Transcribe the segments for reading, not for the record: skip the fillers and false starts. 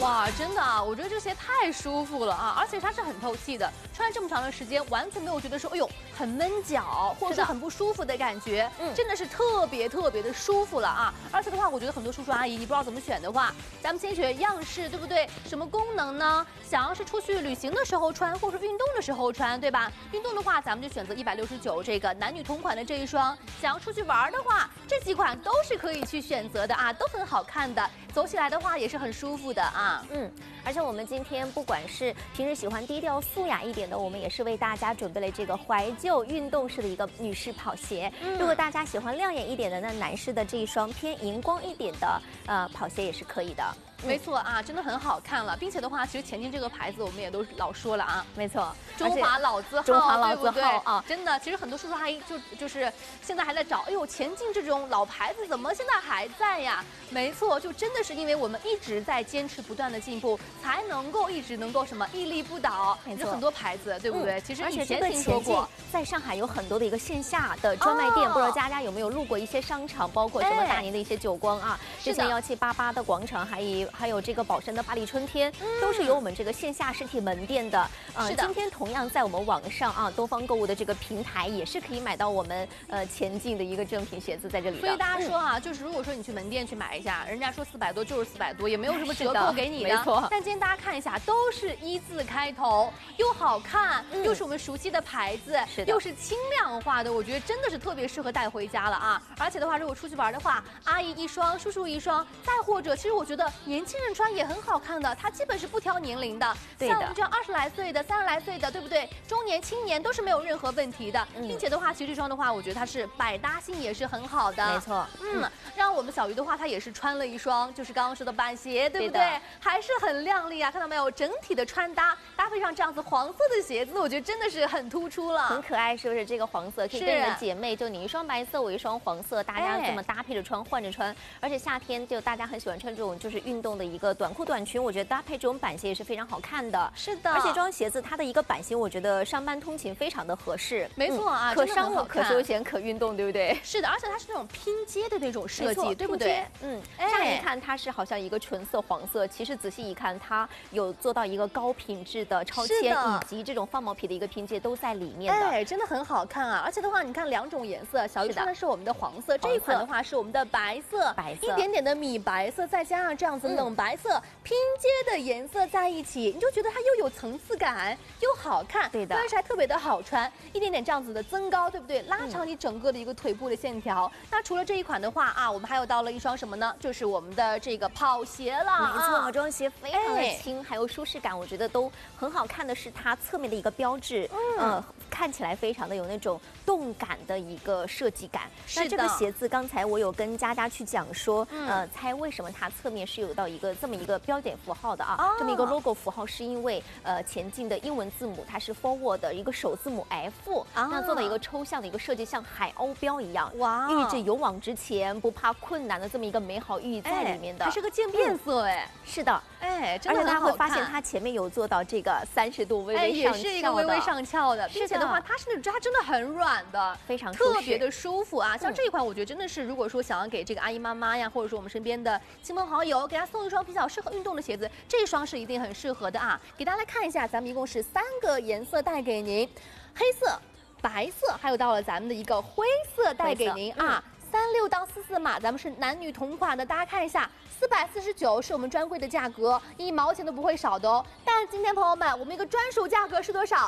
哇，真的啊，我觉得这鞋太舒服了啊，而且它是很透气的，穿了这么长的时间，完全没有觉得说，哎呦，很闷脚，或者是很不舒服的感觉，真的是特别的舒服了啊。而且的话，我觉得很多叔叔阿姨，你不知道怎么选的话，咱们先选样式，对不对？什么功能呢？想要是出去旅行的时候穿，或者运动的时候穿，对吧？运动的话，咱们就选择169这个男女同款的这一双。想要出去玩的话，这几款都是可以去选择的啊，都很好看的，走起来的话也是很舒服的啊。 而且我们今天不管是平时喜欢低调素雅一点的，我们也是为大家准备了这个怀旧运动式的一个女士跑鞋。如果大家喜欢亮眼一点的，那男士的这一双偏荧光一点的跑鞋也是可以的。 没错啊，真的很好看了，并且的话，其实前进这个牌子我们也都老说了啊， 没错， 中华老字号， 中华老字号啊， 真的，其实很多叔叔阿姨就是现在还在找，哎呦，前进这种老牌子怎么现在还在呀？没错，就真的是因为我们一直在坚持不断的进步，才能够一直能够什么屹立不倒。 没错， 很多牌子，对不对？其实以前听说过， 在上海有很多的一个线下的专卖店，不知道佳佳有没有路过一些商场，包括什么大宁的一些久光啊，之前1788的广场，还有这个宝山的巴黎春天，都是有我们这个线下实体门店的。是的，今天同样在我们网上啊，东方购物的这个平台也是可以买到我们前进的一个正品鞋子在这里的。 所以大家说啊，就是如果说你去门店去买一下，人家说400多就是400多，也没有什么折扣给你的。 没错。 但今天大家看一下，都是1字开头，又好看，又是我们熟悉的牌子，又是轻量化的，我觉得真的是特别适合带回家了啊！而且的话，如果出去玩的话，阿姨一双，叔叔一双，再或者，其实我觉得年轻人穿也很好看的，它基本是不挑年龄的，像我们这样20来岁的、30来岁的，对不对？中年、青年都是没有任何问题的，并且的话，其实这双的话，我觉得它是百搭性也是很好的， 没错， 让我们小鱼的话，她也是穿了一双，就是刚刚说的板鞋，对不对？还是很靓丽啊，看到没有？整体的穿搭搭配上这样子黄色的鞋子，我觉得真的是很突出了， 很可爱，是不是？这个黄色可以跟你的姐妹，就你一双白色，我一双黄色，大家这么搭配着穿，换着穿。而且夏天就大家很喜欢穿这种就是运动的一个短裤短裙，我觉得搭配这种板鞋也是非常好看的。 是的， 而且这双鞋子它的一个版型，我觉得上班通勤非常的合适。 没错啊， 可商务、可休闲、可运动，对不对？ 是的，而且它是那种拼接的那种设计，对不对？ 乍一看它是好像一个纯色黄色，其实仔细一看，它有做到一个高品质的超纤以及这种放毛皮的一个拼接都在里面的。 哎，真的很好看啊！而且的话，你看2种颜色，小鱼穿的是我们的黄色，这一款的话是我们的白色，一点点的米白色，再加上这样子冷白色拼接的颜色在一起，你就觉得它又有层次感，又好看， 对的， 但是还特别的好穿，一点点这样子的增高，对不对？拉长你整个的一个腿部的线条。那除了这一款的话啊，我们还有到了一双什么呢？就是我们的这个跑鞋了。 没错，这双鞋非常的轻，还有舒适感，我觉得都很好看的是它侧面的一个标志，看起来非常的有那种动感的一个设计感。那这个鞋子刚才我有跟佳佳去讲说，猜为什么它侧面是有到这么一个标点符号的啊？这么一个 logo 符号是因为前进的英文字母它是 forward 的一个首字母 F，那做了一个抽象的一个设计，像海鸥标一样，哇，寓意着勇往直前、不怕困难的这么一个美好寓意在里面的。 它是个渐变色，哎， 是的， 哎，真的而且大家会发现它前面有做到这个30度微微上翘的， 也是一个微微上翘的，并且的话，它真的很软的， 非常特别的舒服啊。像这一款，我觉得真的是，如果说想要给这个阿姨妈妈呀，或者说我们身边的亲朋好友，给她送一双比较适合运动的鞋子，这一双是一定很适合的啊。给大家来看一下，咱们一共是3个颜色带给您，黑色、白色，还有到了咱们的一个灰色带给您啊。36到44码，咱们是男女同款的，大家看一下，449是我们专柜的价格，1毛钱都不会少的哦。但是今天朋友们，我们一个专属价格是多少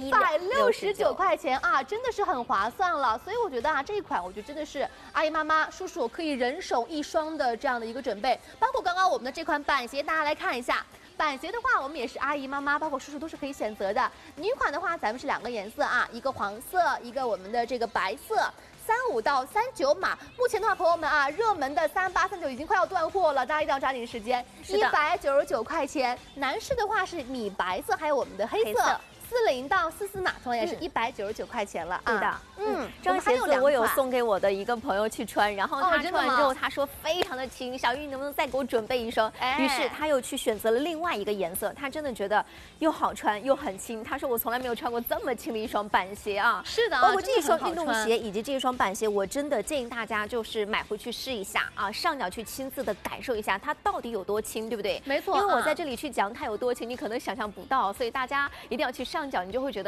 ？169块钱啊，真的是很划算了。所以我觉得啊，这一款我觉得真的是阿姨妈妈、叔叔可以人手一双的这样的一个准备。包括刚刚我们的这款板鞋，大家来看一下。板鞋的话，我们也是阿姨妈妈，包括叔叔都是可以选择的。女款的话，咱们是2个颜色啊，一个黄色，一个我们的这个白色。35到39码，目前的话，朋友们啊，热门的38、39已经快要断货了，大家一定要抓紧时间。199块钱。男士的话是米白色，还有我们的黑色。 440到44码，同样也是199块钱了啊。 对的，这双鞋子我有送给我的一个朋友去穿，然后他穿完之后他说非常的轻，小玉你能不能再给我准备一双？于是他又去选择了另外一个颜色，他真的觉得又好穿又很轻。他说我从来没有穿过这么轻的一双板鞋啊。 是的， 包括这一双运动鞋以及这一双板鞋，我真的建议大家就是买回去试一下啊，上脚去亲自的感受一下它到底有多轻，对不对？ 没错， 因为我在这里去讲它有多轻，你可能想象不到，所以大家一定要去上脚，你就会觉得。